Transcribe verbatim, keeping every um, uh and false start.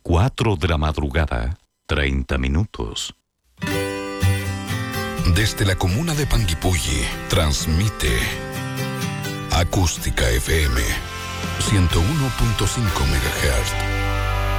cuatro de la madrugada, treinta minutos. Desde la comuna de Panguipulli, transmite Acústica F M, ciento uno punto cinco megahertz.